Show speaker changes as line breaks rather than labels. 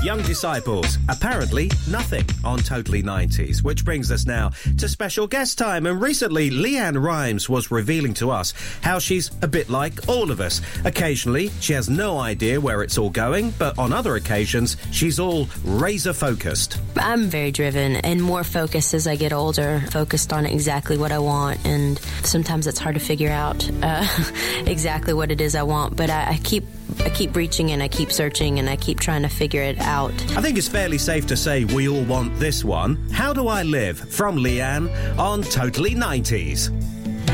Young Disciples, apparently nothing on Totally 90s, which brings us now to special guest time. And recently, Leanne Rimes was revealing to us how she's a bit like all of us. Occasionally, she has no idea where it's all going, but on other occasions, she's all razor-focused.
I'm very driven and more focused as I get older, focused on exactly what I want, and sometimes it's hard to figure out exactly what it is I want, but I keep reaching and I keep searching and I keep trying to figure it out.
I think it's fairly safe to say we all want this one. How Do I Live? From Leanne on Totally 90s.